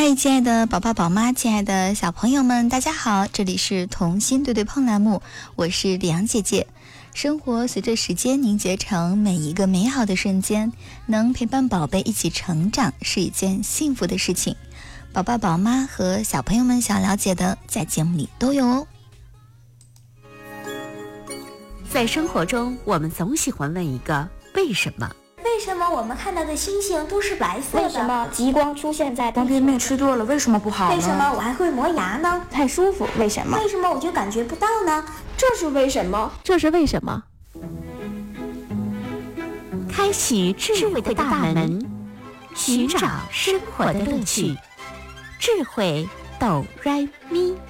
嗨，亲爱的宝爸宝妈，亲爱的小朋友们，大家好，这里是童心对对碰栏目，我是李阳姐姐。生活随着时间凝结成每一个美好的瞬间，能陪伴宝贝一起成长是一件幸福的事情。宝爸宝妈和小朋友们想了解的，在节目里都有哦。 在生活中，我们总喜欢问一个为什么？ 为什么我们看到的星星都是白色的？ 为什么极光出现在方便面吃多了为什么不好呢？ 为什么我还会磨牙呢？ 太舒服，为什么？ 为什么我就感觉不到呢？ 这是为什么？ 这是为什么？开启智慧的大门，寻找生活的乐趣，智慧哆来咪。